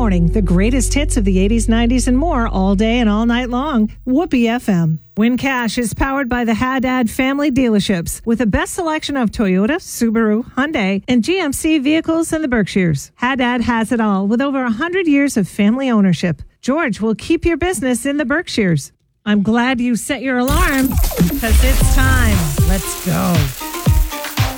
morning, the greatest hits of the 80s, 90s, and more all day and all night long. Whoopee FM. Win Cash is powered by the Haddad family dealerships with the best selection of Toyota, Subaru, Hyundai, and GMC vehicles in the Berkshires. Haddad has it all with over 100 years of family ownership. George will keep your business in the Berkshires. I'm glad you set your alarm because it's time. Let's go.